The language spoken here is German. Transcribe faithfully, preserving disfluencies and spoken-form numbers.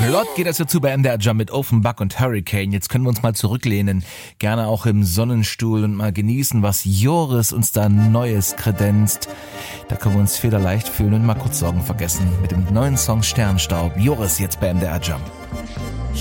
Flott geht das dazu bei M D R Jump mit Offenbach und Hurricane. Jetzt können wir uns mal zurücklehnen, gerne auch im Sonnenstuhl und mal genießen, was Joris uns da Neues kredenzt. Da können wir uns federleicht fühlen und mal kurz Sorgen vergessen mit dem neuen Song Sternstaub. Joris jetzt bei M D R Jump.